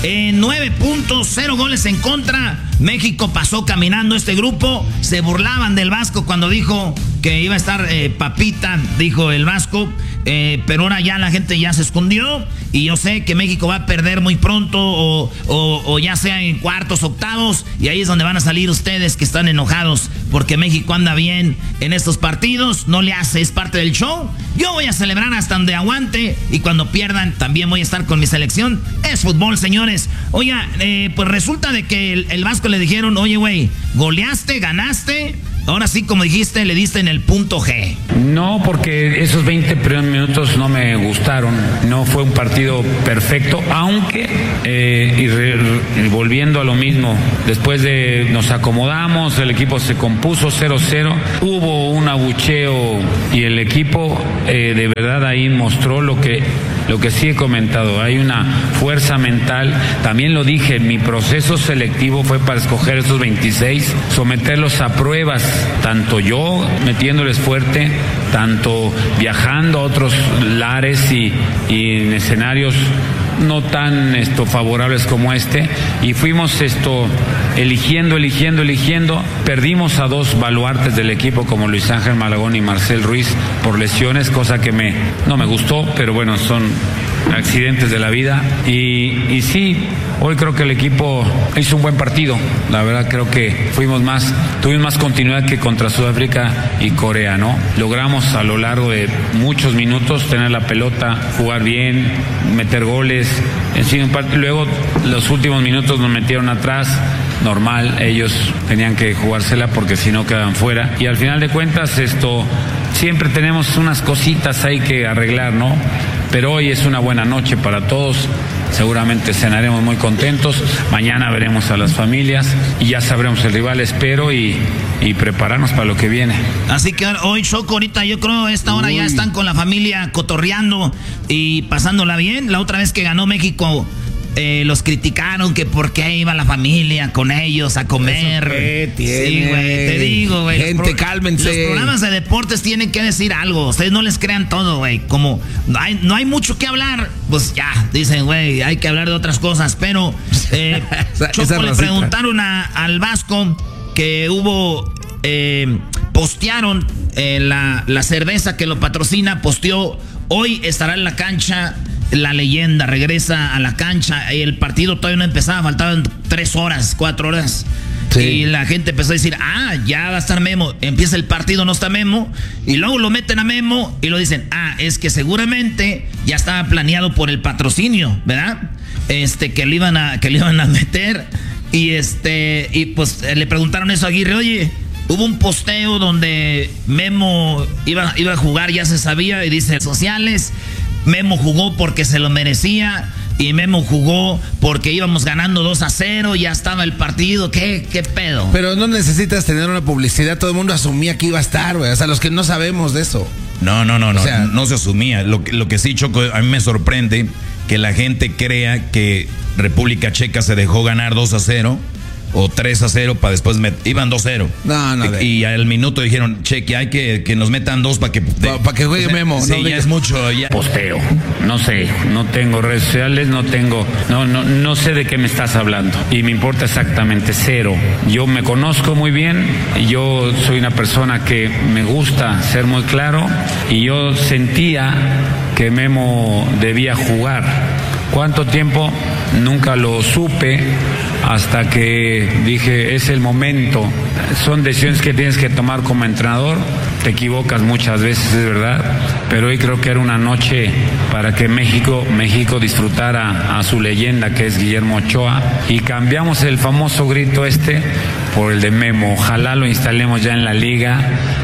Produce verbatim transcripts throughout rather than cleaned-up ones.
Eh, nueve puntos, cero goles en contra. México pasó caminando este grupo. Se burlaban del Vasco cuando dijo que iba a estar eh, papita, dijo el Vasco. Eh, pero ahora ya la gente ya se escondió. Y yo sé que México va a perder muy pronto. O, o, o ya sea en cuartos, octavos. Y ahí es donde van a salir ustedes que están enojados. Porque México anda bien en estos partidos. No le hace, es parte del show. Yo voy a celebrar hasta donde aguante. Y cuando pierdan también voy a estar con mi selección. Es fútbol, señores. Oiga, eh, pues resulta de que el, el Vasco le dijeron, oye, güey, goleaste, ganaste. Ahora sí, como dijiste, le diste en el punto G. No, porque esos veinte primeros minutos no me gustaron. No fue un partido perfecto, aunque, eh, y, re, y volviendo a lo mismo, después de nos acomodamos, el equipo se compuso cero cero, hubo un abucheo y el equipo eh, de verdad ahí mostró lo que, lo que sí he comentado. Hay una fuerza mental. También lo dije, mi proceso selectivo fue para escoger esos veintiséis, someterlos a pruebas. Tanto yo metiéndoles fuerte, tanto viajando a otros lares y, y en escenarios no tan esto favorables como este, y fuimos esto eligiendo, eligiendo, eligiendo. Perdimos a dos baluartes del equipo como Luis Ángel Malagón y Marcel Ruiz por lesiones, cosa que me no me gustó, pero bueno, son accidentes de la vida. Y, y sí, hoy creo que el equipo hizo un buen partido. La verdad creo que fuimos más, tuvimos más continuidad que contra Sudáfrica y Corea, ¿no? Logramos a lo largo de muchos minutos tener la pelota, jugar bien, meter goles. En fin, luego los últimos minutos nos metieron atrás. Normal, ellos tenían que jugársela porque si no quedaban fuera. Y al final de cuentas esto, siempre tenemos unas cositas ahí que arreglar, ¿no? Pero hoy es una buena noche para todos. Seguramente cenaremos muy contentos. Mañana veremos a las familias y ya sabremos el rival, espero, y, y prepararnos para lo que viene. Así que hoy, Choco, ahorita yo creo a esta hora Uy. ya están con la familia cotorreando y pasándola bien. La otra vez que ganó México, Eh, los criticaron que por qué iba la familia con ellos a comer. ¿Qué tiene? Sí, güey, te digo, güey. Gente, los pro- cálmense. Los programas de deportes tienen que decir algo. Ustedes no les crean todo, güey. Como no hay, no hay mucho que hablar, pues ya, dicen, güey, hay que hablar de otras cosas. Pero eh, esa, Choco, esa le racita. preguntaron a, al Vasco que hubo, eh, postearon eh, la, la cerveza que lo patrocina, posteó, hoy estará en la cancha. La leyenda regresa a la cancha. El partido todavía no empezaba, faltaban tres horas, cuatro horas. Sí. Y la gente empezó a decir, ah, ya va a estar Memo. Empieza el partido, no está Memo. Y luego lo meten a Memo y lo dicen, ah, es que seguramente ya estaba planeado por el patrocinio, ¿verdad? Este, que le iban a, que le iban a meter. Y este, y pues le preguntaron eso a Aguirre, oye, hubo un posteo donde Memo iba, iba a jugar, ya se sabía, y dice, sociales, Memo jugó porque se lo merecía y Memo jugó porque íbamos ganando dos a cero, ya estaba el partido, ¿qué, qué pedo? Pero no necesitas tener una publicidad, todo el mundo asumía que iba a estar, güey, o sea, los que no sabemos de eso. No, no, no, no, o sea, no se asumía. Lo, lo que sí, Choco, a mí me sorprende que la gente crea que República Checa se dejó ganar dos a cero. O tres a cero para después met- iban dos a cero. No, no. Y, y al minuto dijeron, che, que hay que, que nos metan dos para que... Para pa que juegue o sea, Memo. Sí, no, ya es mucho. Ya. Posteo, no sé, no tengo redes sociales, no tengo, no, no, no sé de qué me estás hablando. Y me importa exactamente cero. Yo me conozco muy bien, yo soy una persona que me gusta ser muy claro y yo sentía que Memo debía jugar. ¿Cuánto tiempo? Nunca lo supe hasta que dije, es el momento. Son decisiones que tienes que tomar como entrenador. Te equivocas muchas veces, es verdad, pero hoy creo que era una noche para que México, México disfrutara a su leyenda, que es Guillermo Ochoa, y cambiamos el famoso grito este por el de Memo. Ojalá lo instalemos ya en la liga.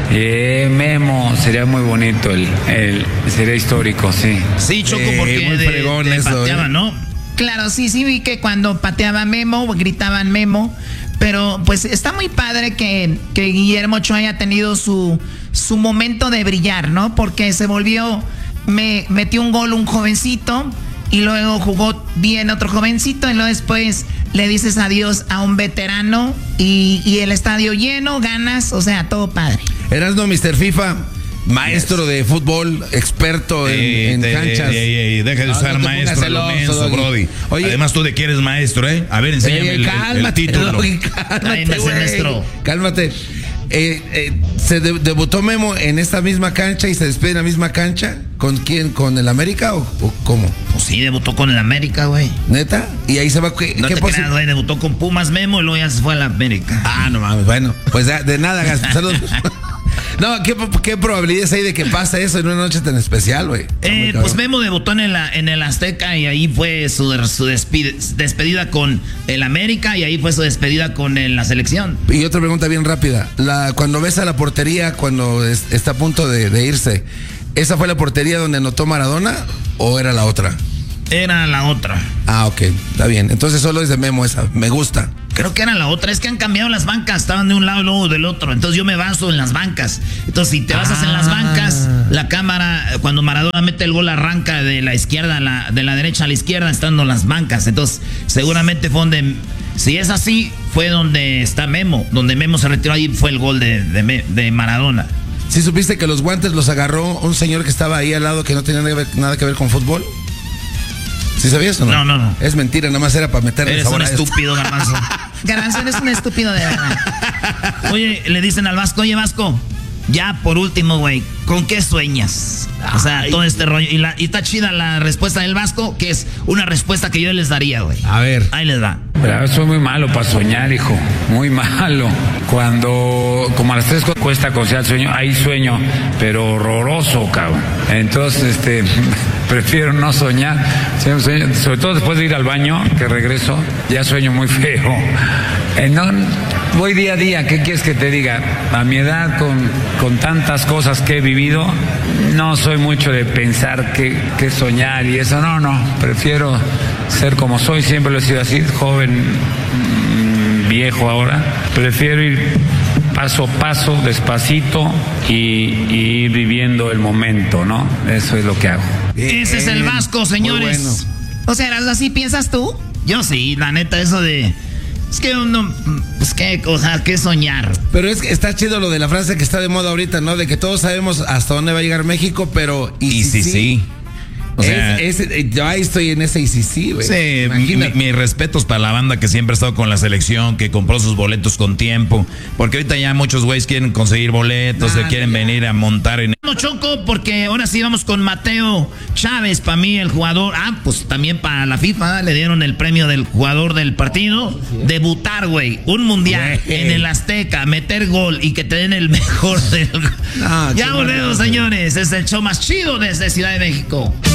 Eh, Memo, sería muy bonito, el, el sería histórico, sí. Sí, Choco, Eh, porque muy de, fregón de eso, pateaba, eh. ¿no? Claro, sí, sí vi que cuando pateaba Memo, gritaban Memo, pero pues está muy padre que, que Guillermo Ochoa haya tenido su, su momento de brillar, ¿no? Porque se volvió, me metió un gol un jovencito y luego jugó bien otro jovencito y luego después le dices adiós a un veterano y, y el estadio lleno, ganas, o sea, todo padre. Erasmo, mister FIFA, maestro yes. de fútbol, experto en, eh, en de, canchas. Eh, eh, eh, deja de usar no, no maestro a lo menso, Brody. Oye, además tú de que eres maestro, ¿eh? A ver, enséñame eh, el, cálmate, el título. Doggy, cálmate, güey. Cálmate. Eh, eh, ¿Se de, debutó Memo en esta misma cancha y se despide en la misma cancha? ¿Con quién? ¿Con el América o, o cómo? Pues sí, debutó con el América, güey. ¿Neta? Y ahí se va... ¿qué, no ¿qué te creas, güey, debutó con Pumas Memo y luego ya se fue a la América. Ah, no mames, bueno, pues de, de nada, saludos. No, ¿qué, ¿qué probabilidades hay de que pase eso en una noche tan especial, güey? Eh, pues Memo debutó en el, en el Azteca y ahí fue su, su despide, despedida con el América y ahí fue su despedida con el, la selección. Y otra pregunta bien rápida. La, cuando ves a la portería, cuando es, está a punto de, de irse, ¿esa fue la portería donde anotó Maradona o era la otra? Era la otra. Ah, ok, está bien. Entonces solo es de Memo esa, me gusta. Creo que era la otra, es que han cambiado las bancas, estaban de un lado y luego del otro, entonces yo me baso en las bancas. Entonces si te basas ah. en las bancas, la cámara, cuando Maradona mete el gol arranca de la izquierda, a la, de la derecha a la izquierda, estando las bancas. Entonces seguramente fue donde, si es así, fue donde está Memo, donde Memo se retiró, ahí fue el gol de, de, de Maradona. ¿Sí supiste que los guantes los agarró un señor que estaba ahí al lado que no tenía nada que ver con fútbol? ¿Sí sabías o no? No, no, no. Es mentira, nada más era para meterle eres sabor un a estúpido, Garbanzo. Garbanzo, eres un estúpido de verdad. Oye, le dicen al Vasco, oye, Vasco, ya por último, güey, ¿con qué sueñas? O sea, Ay. todo este rollo. Y, la, y está chida la respuesta del Vasco, que es una respuesta que yo les daría, güey. A ver. Ahí les va. Pero soy muy malo para soñar, hijo. Muy malo. Cuando, como a las tres cuesta conciliar el sueño, ahí sueño, pero horroroso, cabrón. Entonces, este, prefiero no soñar. Sueño, sobre todo después de ir al baño, que regreso, ya sueño muy feo. Eh, no, voy día a día, ¿qué quieres que te diga? A mi edad, con, con tantas cosas que he vivido, no soy mucho de pensar que, que soñar y eso, no, no, prefiero ser como soy, siempre lo he sido así, joven, viejo ahora, prefiero ir paso a paso, despacito y, y ir viviendo el momento, ¿no? Eso es lo que hago. Ese es el Vasco, señores. Bueno. O sea, ¿así piensas tú? Yo sí, la neta, eso de... Es que uno, pues qué cosa, qué soñar. Pero es que está chido lo de la frase que está de moda ahorita, ¿no? De que todos sabemos hasta dónde va a llegar México, pero... Y, y sí, sí. sí. O sea, es, es, yo ahí estoy en ese y sí, sí, güey. Sí, mis mi respetos para la banda que siempre ha estado con la selección, que compró sus boletos con tiempo. Porque ahorita ya muchos güeyes quieren conseguir boletos, nah, se quieren ya. venir a montar en... No, Choco, porque ahora sí vamos con Mateo Chávez, para mí el jugador... Ah, pues también para la FIFA le dieron el premio del jugador del partido. Debutar, güey, un mundial güey. en el Azteca, meter gol y que te den el mejor del... No, ya volvemos, señores. Es el show más chido desde Ciudad de México.